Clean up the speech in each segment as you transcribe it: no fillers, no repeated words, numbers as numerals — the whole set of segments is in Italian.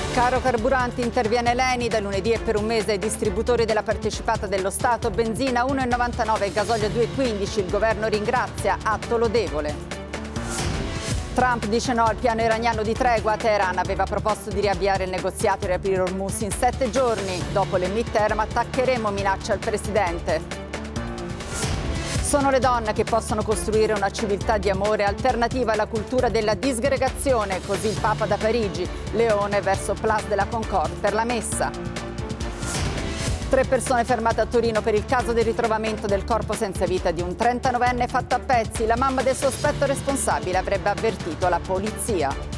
Caro carburanti, interviene l'ENI, da lunedì e per un mese ai distributori della partecipata dello Stato, benzina 1,99, gasolio 2,15, il governo ringrazia, atto lodevole. Trump dice no al piano iraniano di tregua, Teheran aveva proposto di riavviare il negoziato e riaprire Hormuz in 7 giorni, dopo le midterm attaccheremo, minaccia il presidente. Sono le donne che possono costruire una civiltà di amore alternativa alla cultura della disgregazione, così il Papa da Parigi, Leone verso Place de la Concorde per la messa. 3 persone fermate a Torino per il caso del ritrovamento del corpo senza vita di un 39enne fatto a pezzi. La mamma del sospetto responsabile avrebbe avvertito la polizia.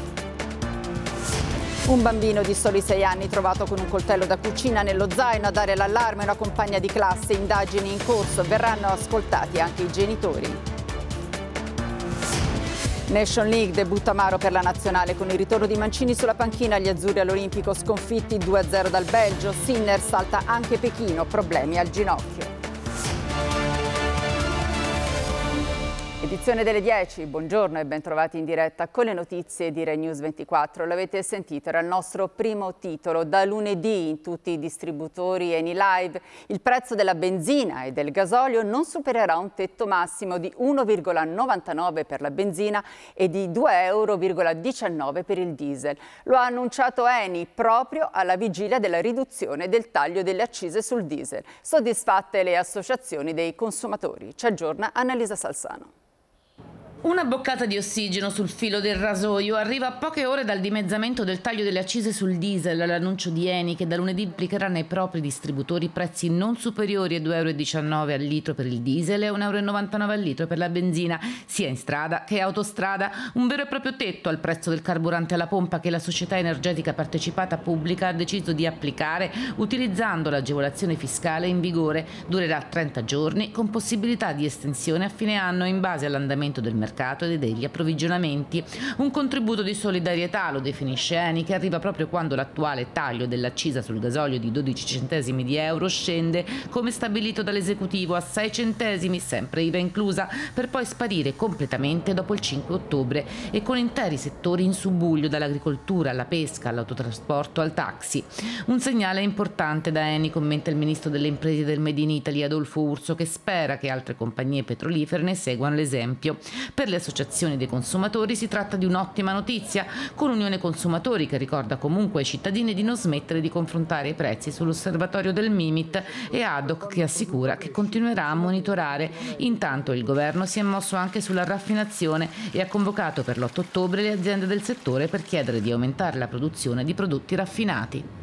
Un bambino di soli 6 anni trovato con un coltello da cucina nello zaino, a dare l'allarme una compagna di classe, indagini in corso, verranno ascoltati anche i genitori. Nation League, debutto amaro per la nazionale con il ritorno di Mancini sulla panchina, gli azzurri all'Olimpico sconfitti 2-0 dal Belgio, Sinner salta anche Pechino, problemi al ginocchio. Edizione delle 10, buongiorno e bentrovati in diretta con le notizie di Rai News 24. L'avete sentito, era il nostro primo titolo. Da lunedì in tutti i distributori Eni Live il prezzo della benzina e del gasolio non supererà un tetto massimo di 1,99 per la benzina e di 2,19 euro per il diesel. Lo ha annunciato Eni proprio alla vigilia della riduzione del taglio delle accise sul diesel. Soddisfatte le associazioni dei consumatori. Ci aggiorna Annalisa Salzano. Una boccata di ossigeno sul filo del rasoio arriva a poche ore dal dimezzamento del taglio delle accise sul diesel, l'annuncio di Eni che da lunedì implicherà nei propri distributori prezzi non superiori a 2,19 euro al litro per il diesel e 1,99 euro al litro per la benzina, sia in strada che autostrada. Un vero e proprio tetto al prezzo del carburante alla pompa che la società energetica partecipata pubblica ha deciso di applicare utilizzando l'agevolazione fiscale in vigore. Durerà 30 giorni con possibilità di estensione a fine anno in base all'andamento del mercato e degli approvvigionamenti. Un contributo di solidarietà, lo definisce Eni, che arriva proprio quando l'attuale taglio dell'accisa sul gasolio di 12 centesimi di euro scende, come stabilito dall'esecutivo, a 6 centesimi, sempre IVA inclusa, per poi sparire completamente dopo il 5 ottobre e con interi settori in subbuglio, dall'agricoltura alla pesca, all'autotrasporto, al taxi. Un segnale importante da Eni, commenta il ministro delle imprese del Made in Italy Adolfo Urso, che spera che altre compagnie petrolifere ne seguano l'esempio. Per le associazioni dei consumatori si tratta di un'ottima notizia, con Unione Consumatori che ricorda comunque ai cittadini di non smettere di confrontare i prezzi sull'osservatorio del Mimit e ADOC che assicura che continuerà a monitorare. Intanto il governo si è mosso anche sulla raffinazione e ha convocato per l'8 ottobre le aziende del settore per chiedere di aumentare la produzione di prodotti raffinati.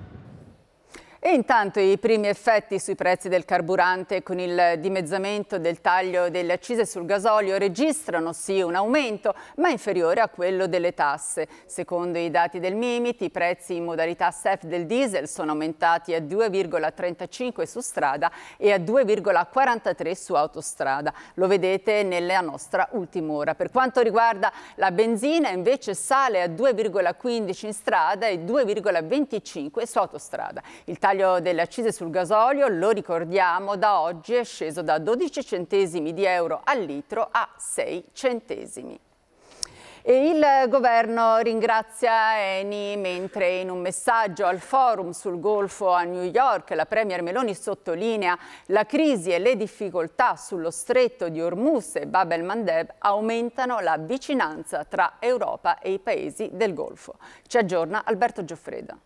E intanto i primi effetti sui prezzi del carburante con il dimezzamento del taglio delle accise sul gasolio registrano sì un aumento, ma inferiore a quello delle tasse. Secondo i dati del Mimit, i prezzi in modalità SEF del diesel sono aumentati a 2,35 su strada e a 2,43 su autostrada. Lo vedete nella nostra ultima ora. Per quanto riguarda la benzina, invece sale a 2,15 in strada e 2,25 su autostrada. Il taglio delle accise sul gasolio, lo ricordiamo, da oggi è sceso da 12 centesimi di euro al litro a 6 centesimi. E il governo ringrazia Eni mentre in un messaggio al forum sul Golfo a New York la premier Meloni sottolinea la crisi e le difficoltà sullo stretto di Hormuz e Bab el-Mandeb aumentano la vicinanza tra Europa e i paesi del Golfo. Ci aggiorna Alberto Gioffreda.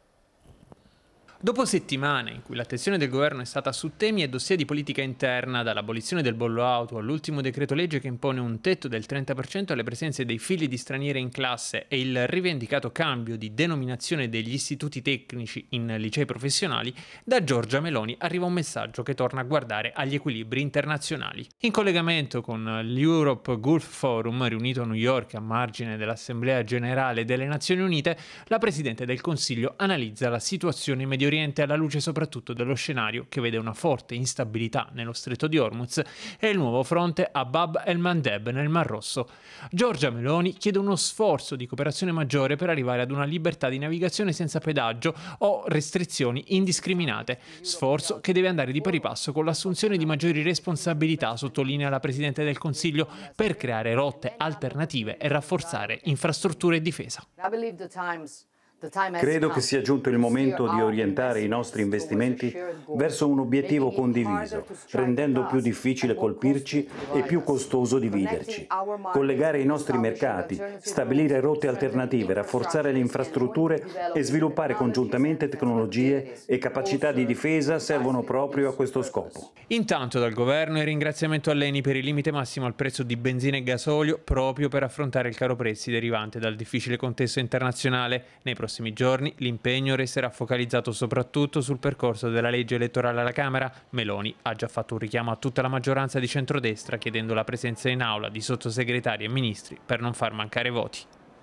Dopo settimane in cui l'attenzione del governo è stata su temi e dossier di politica interna, dall'abolizione del bollo auto all'ultimo decreto legge che impone un tetto del 30% alle presenze dei figli di stranieri in classe e il rivendicato cambio di denominazione degli istituti tecnici in licei professionali, da Giorgia Meloni arriva un messaggio che torna a guardare agli equilibri internazionali. In collegamento con l'Europe Gulf Forum, riunito a New York a margine dell'Assemblea Generale delle Nazioni Unite, la Presidente del Consiglio analizza la situazione in Medio Oriente alla luce soprattutto dello scenario che vede una forte instabilità nello stretto di Hormuz e il nuovo fronte a Bab el-Mandeb nel Mar Rosso. Giorgia Meloni chiede uno sforzo di cooperazione maggiore per arrivare ad una libertà di navigazione senza pedaggio o restrizioni indiscriminate, sforzo che deve andare di pari passo con l'assunzione di maggiori responsabilità, sottolinea la Presidente del Consiglio, per creare rotte alternative e rafforzare infrastrutture e difesa. Credo che sia giunto il momento di orientare i nostri investimenti verso un obiettivo condiviso, rendendo più difficile colpirci e più costoso dividerci. Collegare i nostri mercati, stabilire rotte alternative, rafforzare le infrastrutture e sviluppare congiuntamente tecnologie e capacità di difesa servono proprio a questo scopo. Intanto dal governo il ringraziamento all'Eni per il limite massimo al prezzo di benzina e gasolio proprio per affrontare il caro prezzi derivante dal difficile contesto internazionale. Nei prossimi giorni l'impegno resterà focalizzato soprattutto sul percorso della legge elettorale alla Camera. Meloni ha già fatto un richiamo a tutta la maggioranza di centrodestra chiedendo la presenza in aula di sottosegretari e ministri per non far mancare voti.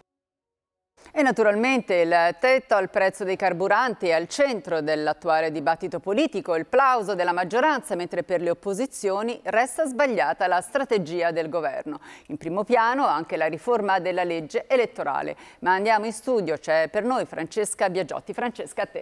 E naturalmente il tetto al prezzo dei carburanti è al centro dell'attuale dibattito politico, il plauso della maggioranza, mentre per le opposizioni resta sbagliata la strategia del governo. In primo piano anche la riforma della legge elettorale. Ma andiamo in studio, c'è per noi Francesca Biagiotti. Francesca, a te.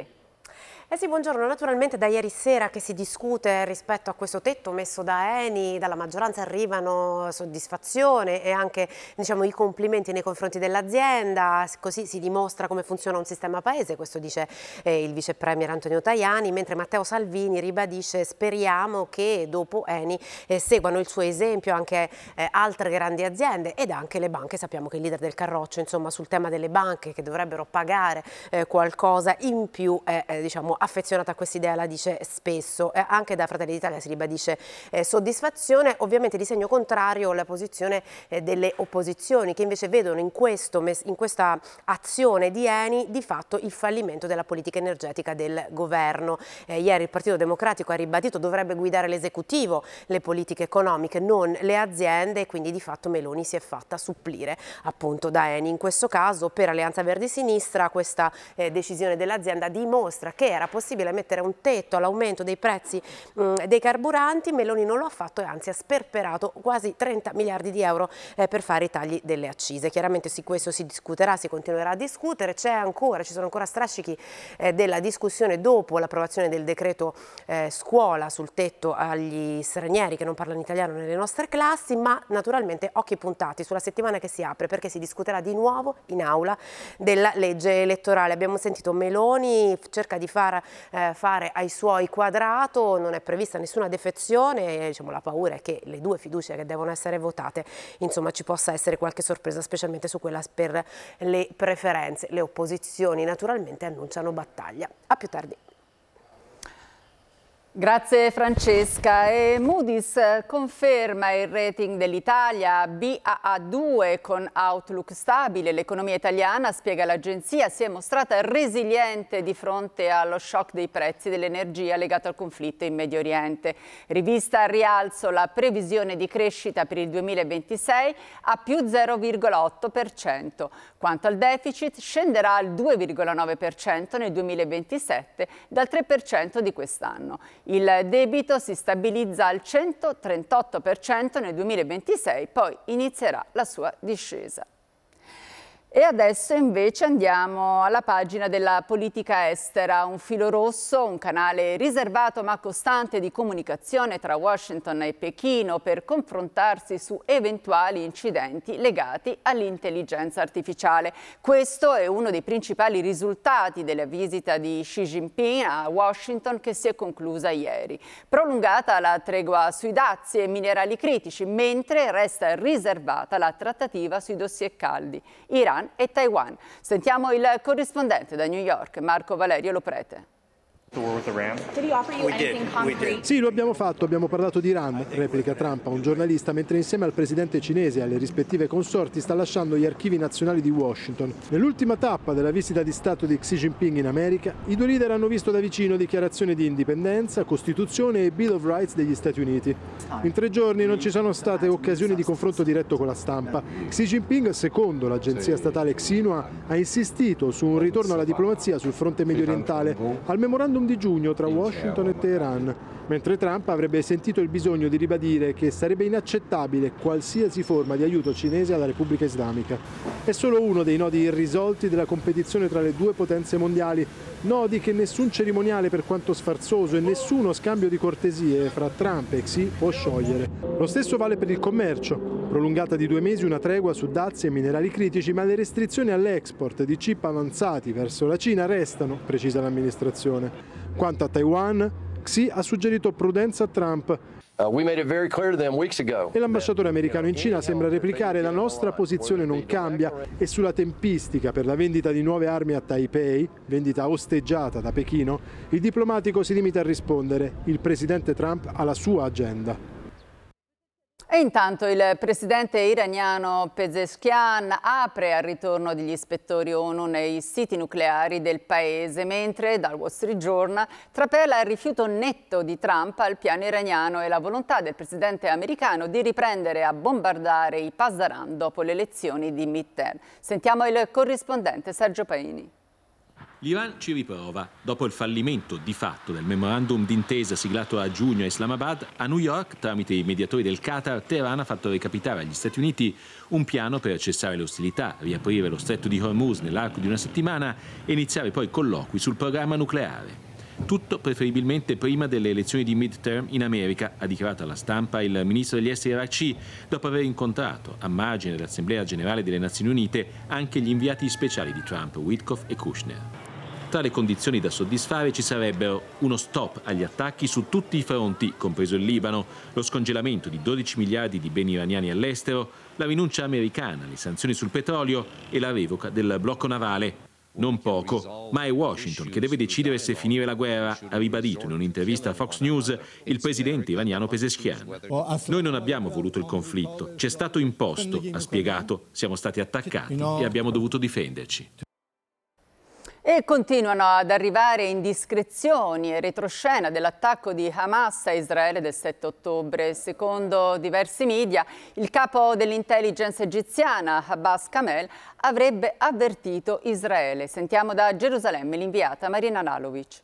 Sì, buongiorno. Naturalmente da ieri sera che si discute rispetto a questo tetto messo da Eni, dalla maggioranza arrivano soddisfazione e anche i complimenti nei confronti dell'azienda, così si dimostra come funziona un sistema paese, questo dice il vice premier Antonio Tajani, mentre Matteo Salvini ribadisce speriamo che dopo Eni seguano il suo esempio anche altre grandi aziende ed anche le banche. Sappiamo che il leader del Carroccio sul tema delle banche che dovrebbero pagare qualcosa in più è affezionata a questa idea, la dice spesso. Anche da Fratelli d'Italia si ribadisce soddisfazione, ovviamente di segno contrario la posizione delle opposizioni che invece vedono in questa azione di Eni di fatto il fallimento della politica energetica del governo. Ieri il Partito Democratico ha ribadito dovrebbe guidare l'esecutivo, le politiche economiche, non le aziende, e quindi di fatto Meloni si è fatta supplire appunto da Eni. In questo caso per Alleanza Verdi e Sinistra questa decisione dell'azienda dimostra che era possibile mettere un tetto all'aumento dei prezzi dei carburanti. Meloni non lo ha fatto e anzi ha sperperato quasi 30 miliardi di euro per fare i tagli delle accise. Chiaramente su questo si discuterà, si continuerà a discutere, ci sono ancora strascichi della discussione dopo l'approvazione del decreto scuola sul tetto agli stranieri che non parlano italiano nelle nostre classi, ma naturalmente occhi puntati sulla settimana che si apre perché si discuterà di nuovo in aula della legge elettorale. Abbiamo sentito Meloni cerca di fare ai suoi quadrato, non è prevista nessuna defezione, la paura è che le due fiducie che devono essere votate, ci possa essere qualche sorpresa, specialmente su quella per le preferenze. Le opposizioni naturalmente annunciano battaglia. A più tardi. Grazie Francesca. E Moody's conferma il rating dell'Italia Baa2 con outlook stabile. L'economia italiana, spiega l'agenzia, si è mostrata resiliente di fronte allo shock dei prezzi dell'energia legato al conflitto in Medio Oriente. Rivista al rialzo la previsione di crescita per il 2026 a più 0,8%. Quanto al deficit scenderà al 2,9% nel 2027 dal 3% di quest'anno. Il debito si stabilizza al 138% nel 2026, poi inizierà la sua discesa. E adesso invece andiamo alla pagina della politica estera, un filo rosso, un canale riservato ma costante di comunicazione tra Washington e Pechino per confrontarsi su eventuali incidenti legati all'intelligenza artificiale. Questo è uno dei principali risultati della visita di Xi Jinping a Washington che si è conclusa ieri. Prolungata la tregua sui dazi e minerali critici, mentre resta riservata la trattativa sui dossier caldi, Iran e Taiwan. Sentiamo il corrispondente da New York, Marco Valerio Loprete. Sì, lo abbiamo fatto, abbiamo parlato di Iran, replica Trump a un giornalista mentre insieme al presidente cinese e alle rispettive consorti sta lasciando gli archivi nazionali di Washington. Nell'ultima tappa della visita di Stato di Xi Jinping in America, i due leader hanno visto da vicino dichiarazioni di indipendenza, Costituzione e Bill of Rights degli Stati Uniti. In 3 giorni non ci sono state occasioni di confronto diretto con la stampa. Xi Jinping, secondo l'agenzia statale Xinhua, ha insistito su un ritorno alla diplomazia sul fronte mediorientale, al memorandum di giugno tra Washington e Teheran. mentre Trump avrebbe sentito il bisogno di ribadire che sarebbe inaccettabile qualsiasi forma di aiuto cinese alla Repubblica Islamica. È solo uno dei nodi irrisolti della competizione tra le due potenze mondiali, nodi che nessun cerimoniale, per quanto sfarzoso, e nessuno scambio di cortesie fra Trump e Xi può sciogliere. Lo stesso vale per il commercio. Prolungata di 2 mesi una tregua su dazi e minerali critici, ma le restrizioni all'export di chip avanzati verso la Cina restano, precisa l'amministrazione. Quanto a Taiwan, Xi ha suggerito prudenza a Trump. E l'ambasciatore americano in Cina sembra replicare: la nostra posizione non cambia, e sulla tempistica per la vendita di nuove armi a Taipei, vendita osteggiata da Pechino, il diplomatico si limita a rispondere: il presidente Trump ha la sua agenda. E intanto il presidente iraniano Pezeshkian apre al ritorno degli ispettori ONU nei siti nucleari del paese, mentre dal Wall Street Journal trapela il rifiuto netto di Trump al piano iraniano e la volontà del presidente americano di riprendere a bombardare i Pasdaran dopo le elezioni di midterm. Sentiamo il corrispondente Sergio Paini. L'Iran ci riprova. Dopo il fallimento di fatto del memorandum d'intesa siglato a giugno a Islamabad, a New York, tramite i mediatori del Qatar, Teheran ha fatto recapitare agli Stati Uniti un piano per cessare le ostilità, riaprire lo stretto di Hormuz nell'arco di una settimana e iniziare poi colloqui sul programma nucleare. Tutto preferibilmente prima delle elezioni di midterm in America, ha dichiarato alla stampa il ministro degli esteri Araghchi, dopo aver incontrato a margine dell'Assemblea Generale delle Nazioni Unite anche gli inviati speciali di Trump, Witkoff e Kushner. Tra le condizioni da soddisfare ci sarebbero uno stop agli attacchi su tutti i fronti, compreso il Libano, lo scongelamento di 12 miliardi di beni iraniani all'estero, la rinuncia americana alle sanzioni sul petrolio e la revoca del blocco navale. Non poco, ma è Washington che deve decidere se finire la guerra, ha ribadito in un'intervista a Fox News il presidente iraniano Pezeshkian. Noi non abbiamo voluto il conflitto, ci è stato imposto, ha spiegato, siamo stati attaccati e abbiamo dovuto difenderci. E continuano ad arrivare indiscrezioni e retroscena dell'attacco di Hamas a Israele del 7 ottobre. Secondo diversi media, il capo dell'intelligence egiziana, Abbas Kamel, avrebbe avvertito Israele. Sentiamo da Gerusalemme l'inviata Marina Lalovic.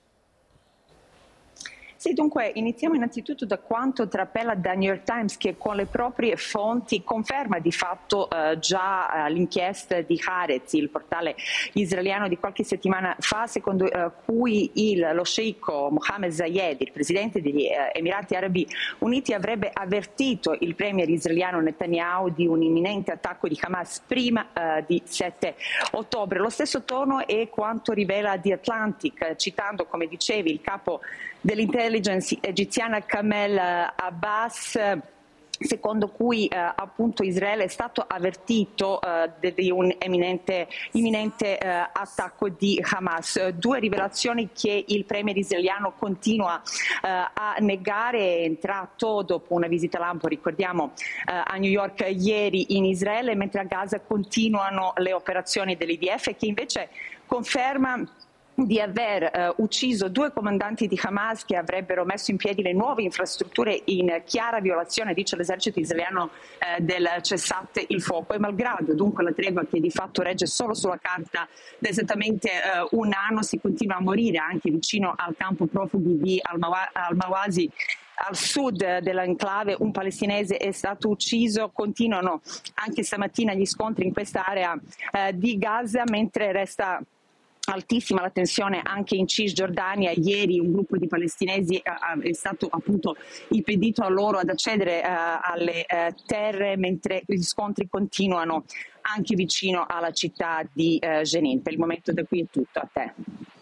Sì, dunque iniziamo innanzitutto da quanto trapela da New York Times, che con le proprie fonti conferma di fatto già l'inchiesta di Haaretz, il portale israeliano di qualche settimana fa, secondo cui lo sceicco Mohammed Zayed, il presidente degli Emirati Arabi Uniti, avrebbe avvertito il premier israeliano Netanyahu di un imminente attacco di Hamas prima di 7 ottobre. Lo stesso tono è quanto rivela The Atlantic, citando, come dicevi, il capo dell'intelligence egiziana Kamel Abbas, secondo cui appunto Israele è stato avvertito di un imminente attacco di Hamas. Due rivelazioni che il premier israeliano continua a negare. È entrato dopo una visita lampo, ricordiamo, a New York ieri in Israele, mentre a Gaza continuano le operazioni dell'IDF, che invece conferma di aver ucciso 2 comandanti di Hamas che avrebbero messo in piedi le nuove infrastrutture in chiara violazione, dice l'esercito israeliano, del cessate il fuoco. E malgrado dunque la tregua, che di fatto regge solo sulla carta da esattamente un anno, si continua a morire anche vicino al campo profughi di Al-Mawasi, al sud dell'enclave. Un palestinese è stato ucciso. Continuano anche stamattina gli scontri in quest'area di Gaza, mentre resta altissima la tensione anche in Cisgiordania. Ieri un gruppo di palestinesi è stato appunto impedito a loro ad accedere alle terre, mentre gli scontri continuano anche vicino alla città di Jenin. Per il momento da qui è tutto, a te.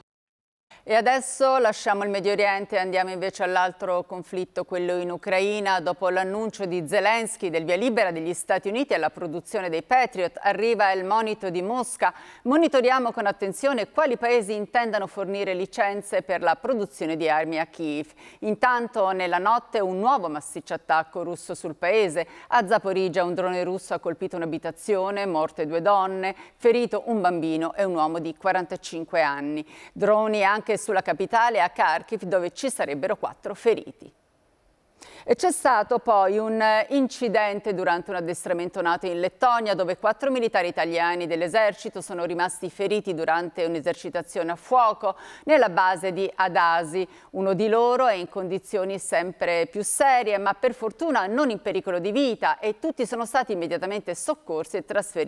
E adesso lasciamo il Medio Oriente e andiamo invece all'altro conflitto, quello in Ucraina. Dopo l'annuncio di Zelensky del via libera degli Stati Uniti alla produzione dei Patriot, arriva il monito di Mosca. Monitoriamo con attenzione quali paesi intendano fornire licenze per la produzione di armi a Kiev. Intanto nella notte un nuovo massiccio attacco russo sul paese. A Zaporizhzhia un drone russo ha colpito un'abitazione, morte 2 donne, ferito un bambino e un uomo di 45 anni. Droni anche sulla capitale, a Kharkiv, dove ci sarebbero 4 feriti. E c'è stato poi un incidente durante un addestramento NATO in Lettonia, dove 4 militari italiani dell'esercito sono rimasti feriti durante un'esercitazione a fuoco nella base di Adasi. Uno di loro è in condizioni sempre più serie, ma per fortuna non in pericolo di vita, e tutti sono stati immediatamente soccorsi e trasferiti